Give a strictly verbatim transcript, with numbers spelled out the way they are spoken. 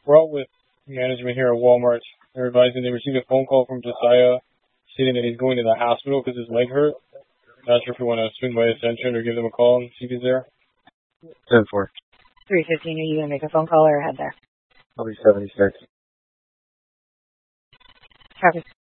We're out with management here at Walmart. They're advising they received a phone call from Josiah stating that he's going to the hospital because his leg hurt. Not sure if you want to swing by Ascension or give them a call and see if he's there. ten four. three fifteen, are you going to make a phone call or head there? I'll be seventy-six. Travis.